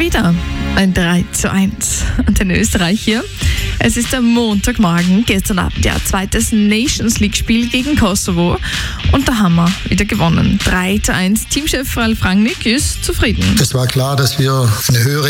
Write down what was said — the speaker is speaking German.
wieder ein 3:1 an den Österreich hier. Es ist der Montagmorgen, gestern Abend, ja, zweites Nations League-Spiel gegen Kosovo. Und da haben wir wieder gewonnen. 3:1. Teamchef Ralf Rangnick ist zufrieden. Es war klar, dass wir eine höhere